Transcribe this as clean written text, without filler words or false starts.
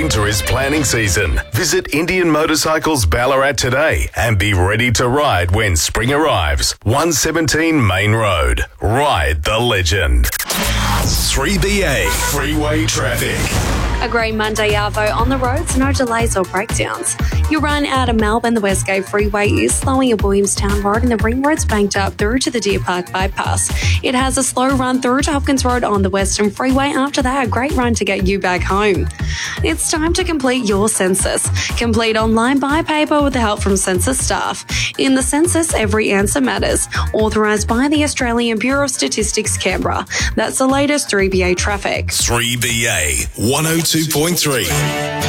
winter is planning season. Visit Indian Motorcycles Ballarat today and be ready to ride when spring arrives. 117 Main Road. Ride the legend. 3BA Freeway Traffic. A great Monday arvo on the roads, no delays or breakdowns. Your run out of Melbourne, the Westgate Freeway is slowing at Williamstown Road and the ring road's banked up through to the Deer Park bypass. It has a slow run through to Hopkins Road on the Western Freeway. After that, a great run to get you back home. It's time to complete your census. Complete online by paper with the help from census staff. In the census, every answer matters. Authorised by the Australian Bureau of Statistics, Canberra. That's the latest 3BA traffic. 3BA 102.3.